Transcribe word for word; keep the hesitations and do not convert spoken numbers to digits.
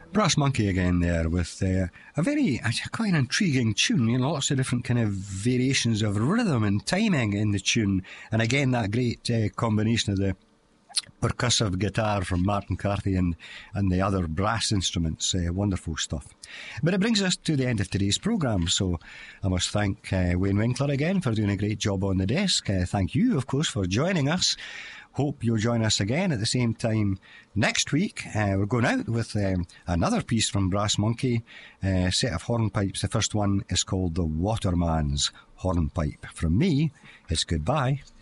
Brass Monkey again there with uh, a very, quite an intriguing tune, you know, lots of different kind of variations of rhythm and timing in the tune, and again that great uh, combination of the percussive guitar from Martin Carthy and, and the other brass instruments. Uh, wonderful stuff. But it brings us to the end of today's programme, so I must thank uh, Wayne Winkler again for doing a great job on the desk. Uh, thank you, of course, for joining us. Hope you'll join us again at the same time next week. Uh, we're going out with um, another piece from Brass Monkey, a uh, set of hornpipes. The first one is called The Waterman's Hornpipe. From me, it's goodbye.